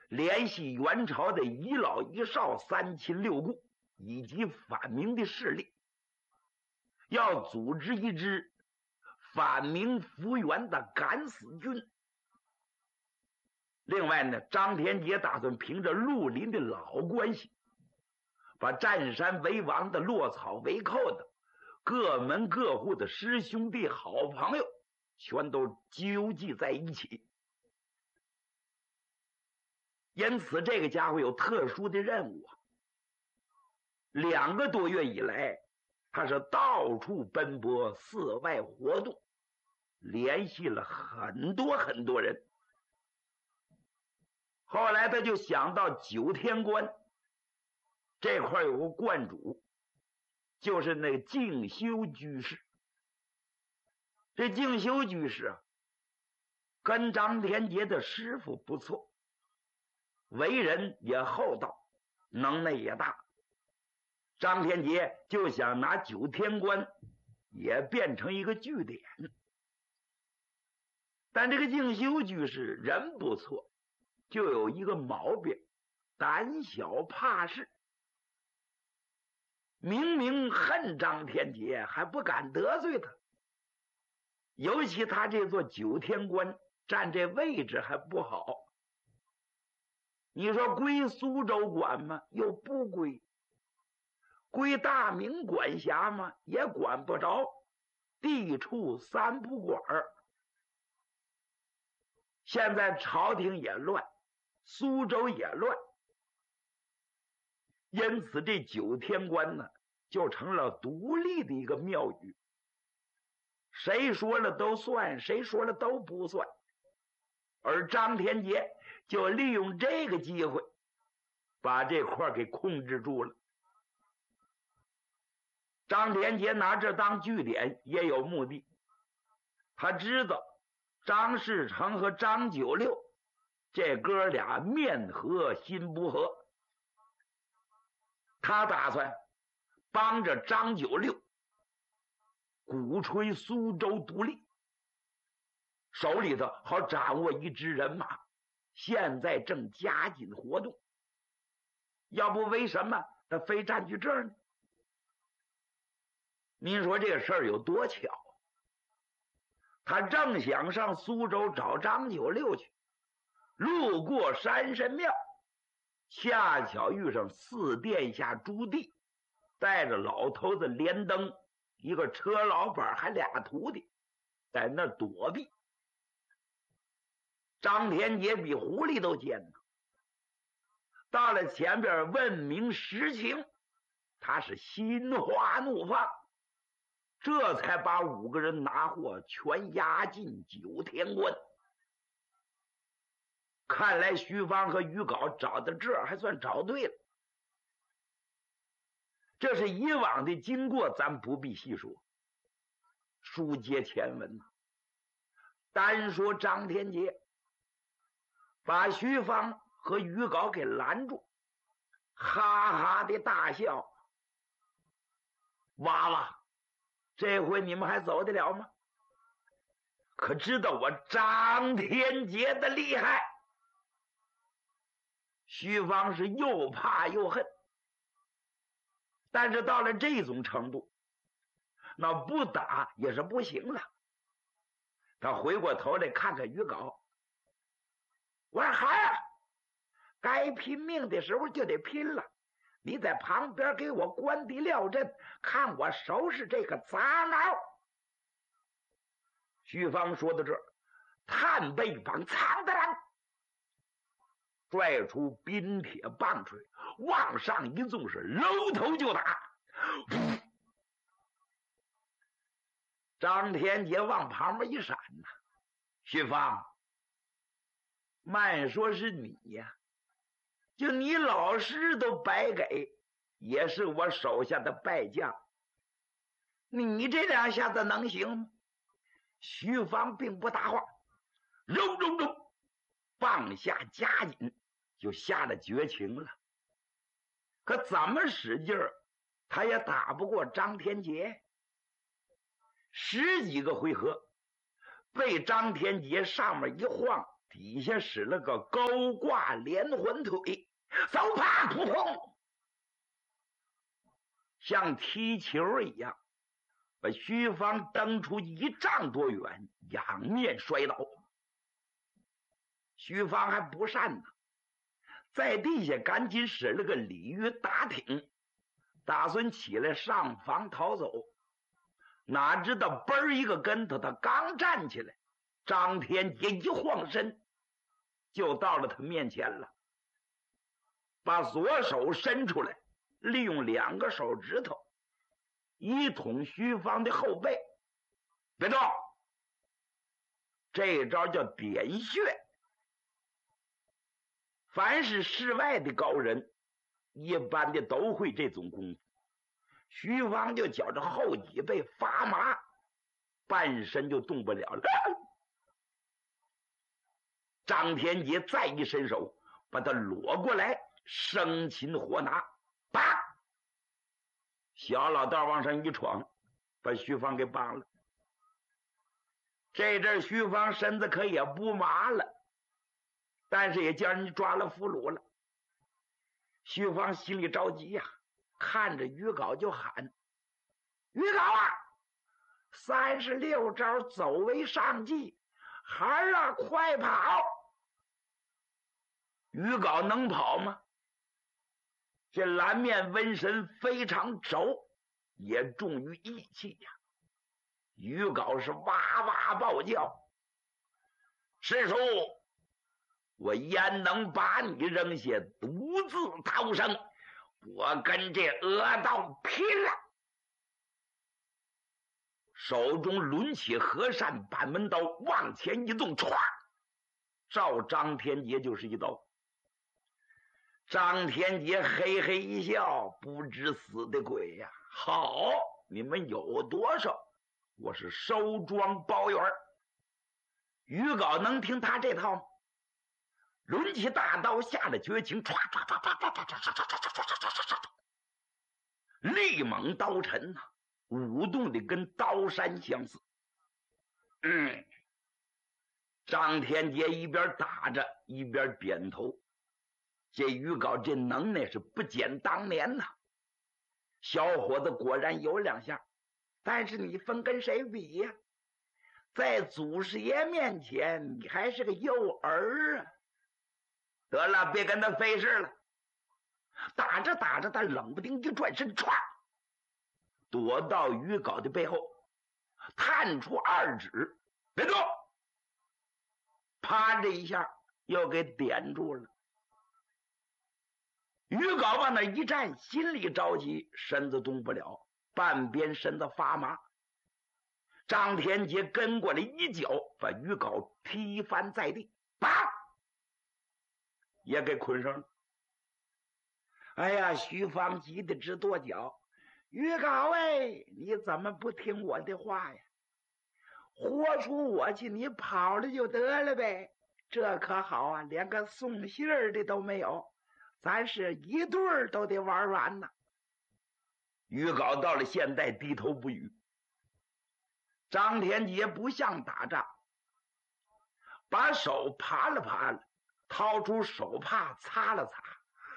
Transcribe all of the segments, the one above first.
联系元朝的一老一少、三亲六故以及反明的势力，要组织一支反明复原的敢死军。另外呢，张天杰打算凭着绿林的老关系，把占山为王的、落草为寇的、各门各户的师兄弟好朋友全都纠集在一起。因此这个家伙有特殊的任务啊。2个多月以来，他是到处奔波，四外活动，联系了很多人。后来他就想到九天关这块有个观主，就是那个静修居士。这静修居士啊，跟张天杰的师傅不错，为人也厚道，能耐也大。张天杰就想拿九天关也变成一个据点。但这个静修居士人不错，就有一个毛病，胆小怕事。明明恨张天杰，还不敢得罪他。尤其他这座九天关占这位置还不好，你说归苏州管吗？又不归。归大明管辖吗？也管不着。地处三不管。现在朝廷也乱，苏州也乱，因此这九天关呢，就成了独立的一个庙宇，谁说了都算，谁说了都不算。而张天杰就利用这个机会把这块给控制住了。张天杰拿这当据点也有目的，他知道张士诚和张九六这哥俩面和心不和，他打算帮着张九六鼓吹苏州独立，手里头好掌握一支人马，现在正加紧活动。要不为什么他非占据这儿呢？您说这个事儿有多巧？他正想上苏州找张九六去，路过山神庙，恰巧遇上四殿下朱棣带着老头子连登，一个车老板还俩徒弟在那躲避。张天杰比狐狸都尖呢，到了前边问明实情，他是心花怒放，这才把5个人拿货全押进九天关。看来徐芳和于镐找到这儿还算找对了。这是以往的经过，咱不必细说，书接前文。单说张天杰把徐芳和于镐给拦住，哈哈的大笑。娃娃，这回你们还走得了吗？可知道我张天杰的厉害？徐芳是又怕又恨，但是到了这种程度，那不打也是不行了。他回过头来看看于镐，我说孩儿，该拼命的时候就得拼了，你在旁边给我观敌料阵，看我收拾这个杂毛。徐芳说到这儿，探背膀藏的人，拽出冰铁棒槌，往上一纵，是搂头就打。张天杰往旁边一闪呐，徐芳，慢说是你呀，就你老师都白给，也是我手下的败将，你这2下子能行吗？徐芳并不答话，揉，棒下加紧，就下了绝情了。可怎么使劲儿，他也打不过张天杰。10几个回合，被张天杰上面一晃， 底下使了个高挂连环腿，嗖啪扑通，像踢球一样，把徐芳蹬出1丈多远，仰面摔倒。徐芳还不善呢，在地下赶紧使了个鲤鱼打挺，打算起来上房逃走。哪知道嘣一个跟头，他刚站起来，张天杰一晃身就到了他面前了，把左手伸出来，利用2个手指头一捅徐芳的后背。别动，这招叫点穴。凡是世外的高人，一般的都会这种功夫。徐芳就觉着后脊背发麻，半身就动不了了。张天杰再一伸手，把他裸过来，生擒活拿，啪！小老道往上一闯，把徐芳给绑了。这阵徐芳身子可也不麻了，但是也叫人抓了俘虏了。徐芳心里着急呀，看着于镐就喊：“于镐啊，36招走为上计，孩儿啊，快跑！”于镐能跑吗？这蓝面瘟神非常轴，也重于义气呀。于镐是哇哇暴叫：“师叔，我焉能把你扔下独自逃生？我跟这恶道拼了！”手中抡起和善板门刀，往前一纵，歘，照张天杰就是一刀。张天杰嘿嘿一笑，不知死的鬼呀！好，你们有多少？我是收庄包圆。于镐能听他这套吗？抡起大刀，下了绝情，唰唰唰唰唰唰唰唰唰唰唰唰唰，力猛刀沉呐，舞动的跟刀山相似。张天杰一边打着一边点头。这于镐这能耐是不减当年呐。小伙子果然有2下，但是你分跟谁比呀？在祖师爷面前，你还是个幼儿啊！得了，别跟他费事了。打着打着，他冷不丁一转身，歘，躲到于镐的背后，探出2指，别动！啪，这一下又给点住了。于镐往那一站，心里着急，身子动不了，半边身子发麻。张天杰跟过来一脚，把于镐踢翻在地，啪，也给捆上了。哎呀，徐芳急得直跺脚：“于镐哎，你怎么不听我的话呀？豁出我去，你跑了就得了呗。这可好啊，连个送信儿的都没有。咱是一对儿都得玩完呢。”于镐到了现在低头不语。张天杰不像打仗，把手扒了扒了，掏出手帕擦了擦。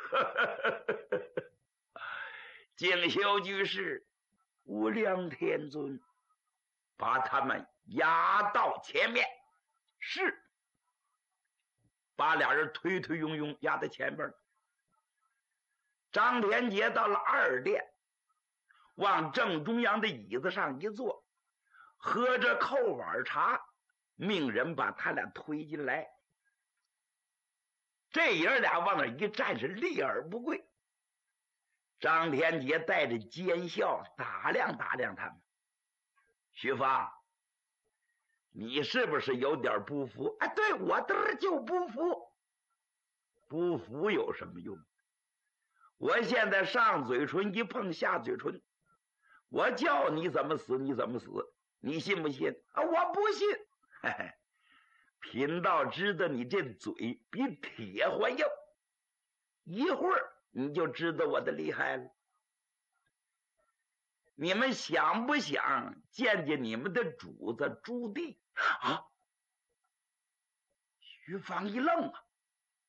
静修居士、无量天尊把他们押到前面，是把俩人推推拥拥压在前边。张天杰到了2殿，往正中央的椅子上一坐，喝着扣碗茶，命人把他俩推进来。这爷俩往那一站，是立而不跪。张天杰带着奸笑打量打量他们：“徐芳，你是不是有点不服？”“啊，对，我嘚儿就不服。”“不服有什么用？我现在上嘴唇一碰下嘴唇，我叫你怎么死你怎么死，你信不信？”“啊，我不信。”“嘿嘿，贫道知道你这嘴比铁还硬，一会儿你就知道我的厉害了。你们想不想见见你们的主子朱棣？”“啊！” 于芳一愣啊，